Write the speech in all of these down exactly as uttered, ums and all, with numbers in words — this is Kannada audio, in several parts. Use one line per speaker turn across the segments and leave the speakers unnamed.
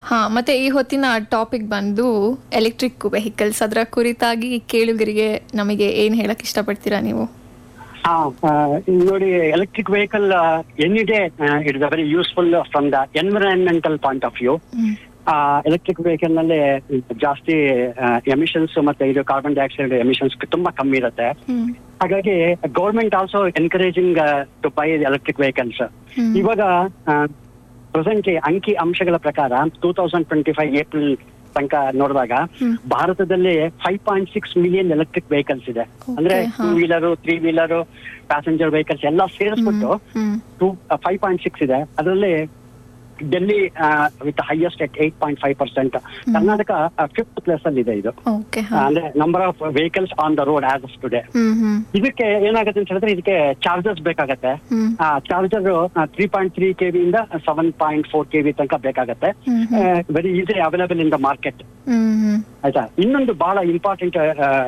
ಹಾ, ಮತ್ತೆ ಈ ಹೊತ್ತಿನ ಟಾಪಿಕ್ ಬಂದು ಎಲೆಕ್ಟ್ರಿಕ್ ವೆಹಿಕಲ್ಸ್. ಅದರ ಕುರಿತಾಗಿ ಕೇಳುಗರಿಗೆ ನಮಗೆ ಏನ್ ಹೇಳಕ್ ಇಷ್ಟಪಡ್ತೀರಾ ನೀವು?
ಹಾ, ನೋಡಿ, electric vehicle any day it is a very useful from the environmental point of view. Electric vehicle ನಲ್ಲಿ ಜಾಸ್ತಿ ಎಮಿಷನ್ಸ್ ಮತ್ತೆ ಇದು ಕಾರ್ಬನ್ ಡೈಆಕ್ಸೈಡ್ ಎಮಿಷನ್ಸ್ ತುಂಬಾ ಕಮ್ಮಿ ಇರುತ್ತೆ. ಹಾಗಾಗಿ government also encouraging to by electric vehicles. ಇವಾಗ ಪ್ರೆಸೆಂಟ್ಲಿ ಅಂಕಿ ಅಂಶಗಳ ಪ್ರಕಾರ two thousand twenty five April ತನಕ ನೋಡಿದಾಗ ಭಾರತದಲ್ಲಿ five point six million electric vehicles ಇದೆ. ಅಂದ್ರೆ two wheeler, three wheeler, passenger vehicles ಎಲ್ಲ ಸೇರಿಸ್ಬಿಟ್ಟು ಟೂ ಫೈವ್ ಪಾಯಿಂಟ್ ಸಿಕ್ಸ್ ಇದೆ. ಅದರಲ್ಲಿ Delhi with highest at eight point five percent. Karnataka fifth place ಅಲ್ಲಿ ಇದೆ. ಇದು ಅಂದ್ರೆ number of vehicles on the road as of today. ಇದಕ್ಕೆ ಏನಾಗುತ್ತೆ ಅಂತ ಹೇಳಿದ್ರೆ ಇದಕ್ಕೆ ಚಾರ್ಜರ್ಸ್ ಬೇಕಾಗತ್ತೆ. Charger three point three KV ಇಂದ ಸೆವೆನ್ ಪಾಯಿಂಟ್ ಫೋರ್ ಕೆವಿ ತನಕ ಬೇಕಾಗತ್ತೆ. Very easy available in the market. ಆಯ್ತಾ, ಇನ್ನೊಂದು ಬಹಳ ಇಂಪಾರ್ಟೆಂಟ್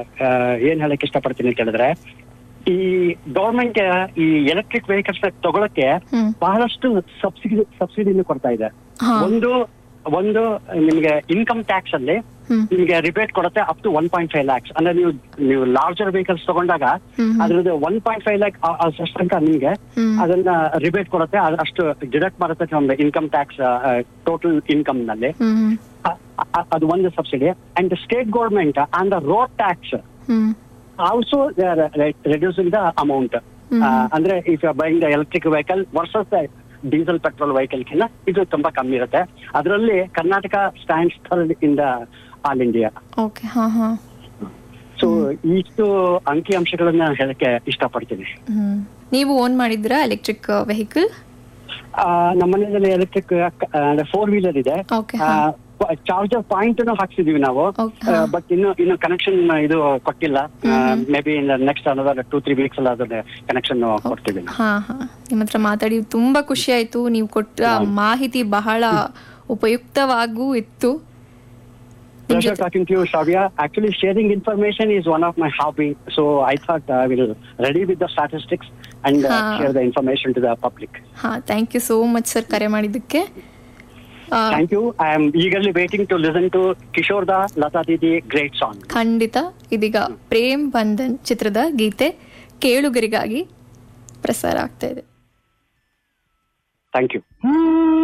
ಏನ್ ಹೇಳಕ್ ಇಷ್ಟಪಡ್ತೀನಿ ಅಂತ ಹೇಳಿದ್ರೆ, ಈ ಗೌರ್ಮೆಂಟ್ ಈ ಎಲೆಕ್ಟ್ರಿಕ್ ವೆಹಿಕಲ್ಸ್ ತಗೊಳಕ್ಕೆ ಬಹಳಷ್ಟು ಸಬ್ಸಿಡಿ ಸಬ್ಸಿಡಿನೂ ಕೊಡ್ತಾ ಇದೆ. ಒಂದು ಒಂದು ನಿಮ್ಗೆ ಇನ್ಕಮ್ ಟ್ಯಾಕ್ಸ್ ಅಲ್ಲಿ ನಿಮ್ಗೆ ರಿಬೇಟ್ ಕೊಡುತ್ತೆ up to one point five lakhs. ಅಂದ್ರೆ ನೀವು ನೀವು ಲಾರ್ಜರ್ ವೆಹಿಕಲ್ಸ್ ತಗೊಂಡಾಗ ಅದ್ರದ್ದು ಒನ್ ಪಾಯಿಂಟ್ ಫೈವ್ ಲ್ಯಾಕ್ ಅಷ್ಟಂತ ನಿಮ್ಗೆ ಅದನ್ನ ರಿಬೇಟ್ ಕೊಡುತ್ತೆ. ಅಷ್ಟು ಡಿಡಕ್ಟ್ ಮಾಡುತ್ತೆ ನಮ್ದು ಇನ್ಕಮ್ ಟ್ಯಾಕ್ಸ್ ಟೋಟಲ್ ಇನ್ಕಮ್ ನಲ್ಲಿ. ಅದು ಒಂದು subsidy. And state government on the road tax also they are reducing the amount. uh, ಅಂದ್ರೆ if you are buying the electric vehicle versus the diesel petrol vehicle ಕಿನ್ನ ಇದು ತುಂಬಾ ಕಮ್ಮಿ ಇರುತ್ತೆ. ಅದರಲ್ಲಿ Karnataka stands third in the all India.
Okay, ಹಾ ಹಾ.
ಸೊ ಇಷ್ಟು ಅಂಕಿ ಅಂಶಗಳನ್ನ ಹೇಳಕ್ಕೆ ಇಷ್ಟಪಡ್ತೀನಿ.
ನೀವು ಓನ್ ಮಾಡಿದ್ರಾ ಎಲೆಕ್ಟ್ರಿಕ್ ವೆಹಿಕಲ್?
ನಮ್ಮ ಮನೆಯಲ್ಲಿ ಎಲೆಕ್ಟ್ರಿಕ್ ಫೋರ್ ವೀಲರ್ ಇದೆ. ಚಾರ್ಜರ್ ಪಾಯಿಂಟ್ ಹಾಕ್ಸಿದೀವಿ ನಾವು, ಬಟ್ ಇನ್ನು ಇನ್ನು ಕನೆಕ್ಷನ್ ಇದು ಕೊಟ್ಟಿಲ್ಲ. May be in next another two three weeks ಅಲ್ಲಿ ಅದನ್ನ ಕನೆಕ್ಷನ್ ಕೊಡ್ತೀವಿ.
ಹಾ ಹಾ. ನಿಮ್ಮ ಹತ್ರ ಮಾತಾಡಿ ತುಂಬಾ ಖುಷಿ ಆಯ್ತು. ನೀವು ಕೊಟ್ಟ ಮಾಹಿತಿ ಬಹಳ ಉಪಯುಕ್ತವಾಗೂ ಇತ್ತು.
Pleasure talking to you, Shravya. Actually, sharing information is one of my hobby, so I thought I will ready with the statistics and uh, share the information to the public.
ಹಾ, thank you so much sir ಕರೆ ಮಾಡಿದ್ದಕ್ಕೆ.
Thank you. I am eagerly waiting to listen to Kishore Da Lata Didi great song.
ಖಂಡಿತ. ಇದೀಗ ಪ್ರೇಮ್ ಬಂಧನ್ ಚಿತ್ರದ ಗೀತೆ ಕೇಳುಗರಿಗಾಗಿ ಪ್ರಸಾರ ಆಗ್ತಾ ಇದೆ.
Thank you.